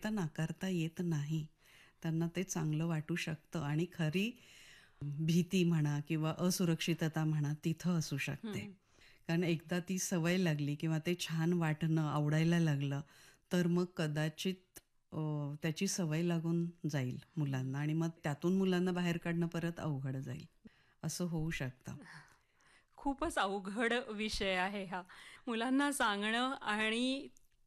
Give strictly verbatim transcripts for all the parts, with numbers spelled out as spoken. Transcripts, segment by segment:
पूर्णतः नाकारता येत नाही. त्यांना ते चांगलं वाटू शकतं आणि खरी भीती म्हणा किंवा असुरक्षितता म्हणा तिथं असू शकते. हं. कारण एकदा ती सवय लागली किंवा ते छान वाटणं, आवडायला लागलं, तर मग कदाचित अ, त्याची सवय लागून जाईल मुलांना आणि मग त्यातून मुलांना बाहेर काढणं परत अवघड जाईल. असं होऊ शकतं. खूपच अवघड विषय आहे हा. मुलांना सांगणं आणि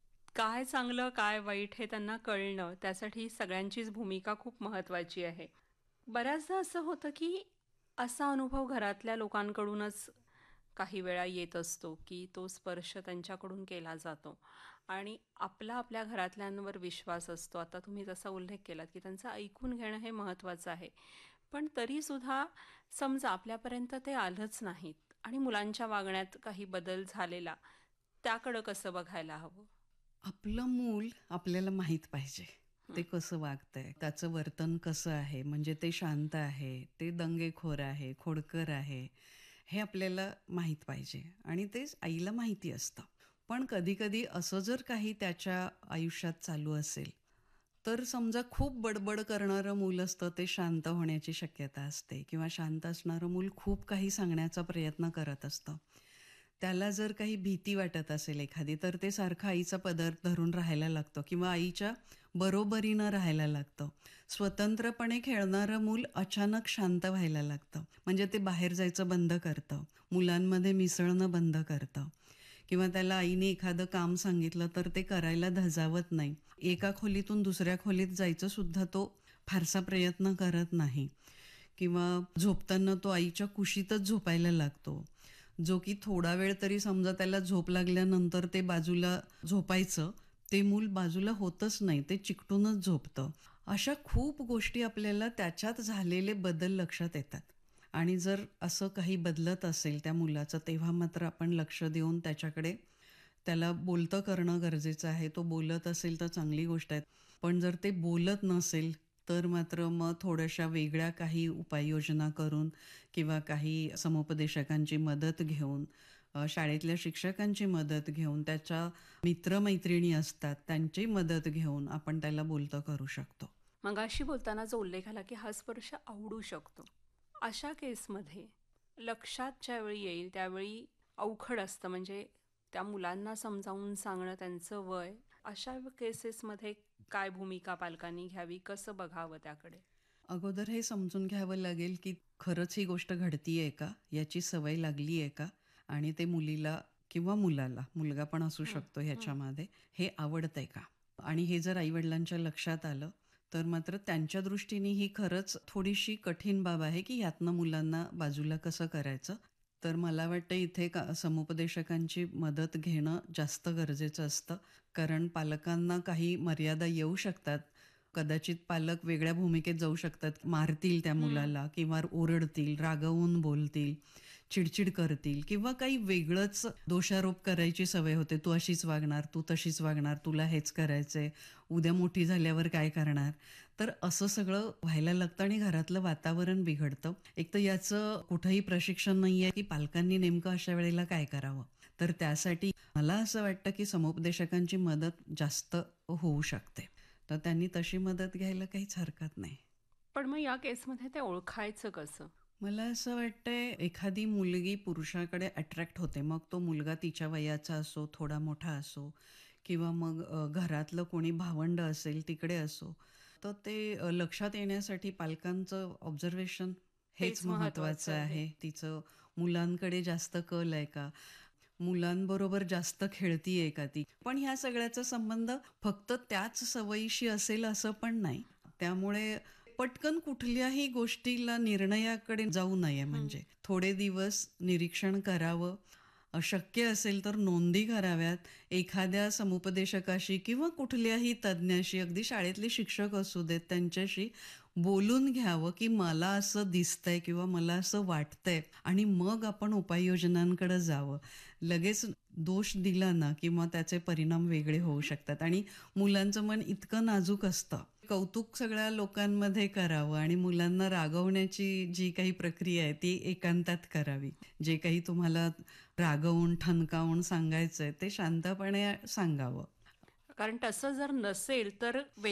काय चांगलं, काय वाईट हे त्यांना कळणं, त्यासाठी सगळ्यांचीच भूमिका खूप महत्त्वाची आहे. बऱ्याचदा असं होतं, की असा अनुभव घरातल्या लोकांकडूनच काही वेळा येत असतो, की तो स्पर्श त्यांच्याकडून केला जातो आणि आपला आपल्या घरातल्यांवर विश्वास असतो. आता तुम्ही जसा उल्लेख केलात, की त्यांचं ऐकून घेणं हे महत्त्वाचं आहे. पण तरीसुद्धा समजा आपल्यापर्यंत ते आलंच नाहीत आणि मुलांच्या वागण्यात काही बदल झालेला, त्याकडं कसं बघायला हवं? आपलं मूल आपल्याला माहीत पाहिजे. ते कसं वागतंय, त्याचं वर्तन कसं आहे, म्हणजे ते शांत आहे, ते दंगेखोर आहे, खोडकर आहे, हे आपल्याला माहीत पाहिजे आणि तेच आईला माहिती असतं. पण कधी-कधी असं जर काही त्याच्या आयुष्यात चालू असेल, तर समजा खूप बडबड करणारं मूल असतं, ते शांत होण्याची शक्यता असते किंवा शांत असणारं मूल खूप काही सांगण्याचा प्रयत्न करत असतं. त्याला जर काही भीती वाटत असेल एखादी, तर ते सारखं आईचा पदर धरून राहायला लागतं किंवा आईच्या बरोबरीनं राहायला लागतं. स्वतंत्रपणे खेळणारं मूल अचानक शांत व्हायला लागतं. म्हणजे ते बाहेर जायचं बंद करतं, मुलांमध्ये मिसळणं बंद करतं किंवा त्याला आईने एखादं काम सांगितलं तर ते करायला धजावत नाही. एका खोलीतून दुसऱ्या खोलीत जायचं सुद्धा तो फारसा प्रयत्न करत नाही किंवा झोपताना तो आईच्या कुशीतच झोपायला लागतो. जो की थोडा वेळ तरी समजा त्याला झोप लागल्यानंतर ते बाजूला झोपायचं, ते मूल बाजूला होतच नाही, ते चिकटूनच झोपतं. अशा खूप गोष्टी आपल्याला त्याच्यात झालेले बदल लक्षात येतात आणि जर असं काही बदलत असेल त्या मुलाचं, तेव्हा मात्र आपण लक्ष देऊन त्याच्याकडे त्याला बोलतं करणं गरजेचं आहे. तो बोलत असेल तर चांगली गोष्ट आहे. पण जर ते बोलत नसेल, तर मात्र मग थोड्याशा वेगळ्या काही उपाययोजना करून किंवा काही समुपदेशकांची मदत घेऊन, अ, शाळेतल्या शिक्षकांची मदत घेऊन, त्याच्या मित्र-मैत्रिणी असतात त्यांची मदत घेऊन आपण त्याला बोलतं करू शकतो. मगाशी बोलताना जो उल्लेख आला, की हा स्पर्श आवडू शकतो. अशा केसमध्ये लक्षात ज्यावेळी येईल त्यावेळी अवघड असतं. म्हणजे त्या मुलांना समजावून सांगणं त्यांचं वय, अशा केसेसमध्ये काय भूमिका पालकांनी घ्यावी, कसं बघावं त्याकडे? अगोदर हे समजून घ्यावं लागेल, की खरंच ही गोष्ट घडतीये का? याची सवय लागली आहे का? आणि ते मुलीला किंवा मुलाला, मुलगा पण असू हं, शकतो हं. ह्याच्यामध्ये, हे आवडतंय का? आणि हे जर आई-वडिलांच्या लक्षात आलं, तर मात्र त्यांच्या दृष्टीने ही खरंच थोडीशी कठीण बाब आहे, की ह्यातनं मुलांना बाजूला कसं करायचं? तर मला वाटतं इथे का समुपदेशकांची मदत घेणं जास्त गरजेचं असतं. कारण पालकांना काही मर्यादा येऊ शकतात. कदाचित पालक वेगळ्या भूमिकेत जाऊ शकतात. मारतील त्या हं. मुलाला किंवा ओरडतील, रागावून बोलतील, चिडचिड करतील किंवा काही वेगळंच दोषारोप करायची सवय होते. तू अशीच वागणार, तू तशीच वागणार, तुला हेच करायचंय, उद्या मोठी झाल्यावर काय करणार? तर असं सगळं व्हायला लागतं आणि घरातलं वातावरण बिघडतं. एक तर याचं कुठंही प्रशिक्षण नाहीये, की पालकांनी नेमकं अशा वेळेला काय करावं? तर त्यासाठी मला असं वाटतं, की समुपदेशकांची मदत जास्त होऊ शकते. तर त्यांनी तशी मदत घ्यायला काहीच हरकत नाही. पण मग या केसमध्ये ते ओळखायचं कसं? मला असं वाटतंय एखादी मुलगी पुरुषाकडे अट्रॅक्ट होते. मग तो मुलगा तिच्या वयाचा असो, थोडा मोठा असो किंवा मग अ, घरातलं कोणी भावंड असेल तिकडे असो. तर ते अ, लक्षात येण्यासाठी पालकांचं ऑब्झर्वेशन हेच तेच महत्त्वाचं महत्वाचं आहे. आहे. तिचं मुलांकडे जास्त कल आहे का? मुलांबरोबर जास्त खेळतीये का ती? पण ह्या सगळ्याचा संबंध फक्त त्याच सवयीशी असेल असं पण नाही. त्यामुळे पटकन कुठल्याही गोष्टीला निर्णयाकडे जाऊ नये हं. म्हणजे. थोडे दिवस निरीक्षण करावं. अ, शक्य असेल तर नोंदी कराव्यात. एखाद्या समुपदेशकाशी किंवा कुठल्याही तज्ञाशी, अगदी शाळेतले शिक्षक असू देत, त्यांच्याशी बोलून घ्यावं, की मला असं दिसतंय किंवा मला असं वाटतंय आणि मग आपण उपाययोजनांकडे जावं. लगेच दोष दिला ना, की मग त्याचे परिणाम वेगळे होऊ शकतात आणि मुलांचं मन इतकं नाजूक असतं. कौतुक सगळ्या लोकांमध्ये करावं आणि मुलांना रागवण्याची जी काही प्रक्रिया आहे ती एकांतात करावी. जे काही तुम्हाला रागवून, ठणकावून सांगायचंय ते शांतपणे सांगावं. कारण तसं जर नसेल तर